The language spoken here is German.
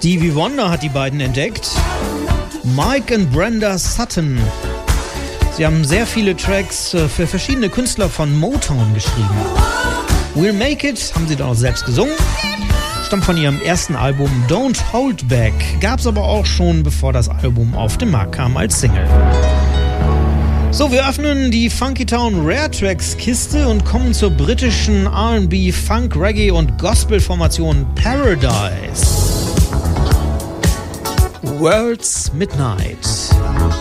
Stevie Wonder hat die beiden entdeckt. Mike und Brenda Sutton. Sie haben sehr viele Tracks für verschiedene Künstler von Motown geschrieben. We'll Make It haben sie dann auch selbst gesungen. Stammt von ihrem ersten Album Don't Hold Back. Gab's aber auch schon, bevor das Album auf den Markt kam, als Single. So, wir öffnen die Funky Town Rare Tracks Kiste und kommen zur britischen R&B, Funk, Reggae und Gospel-Formation Paradise. World's Midnight.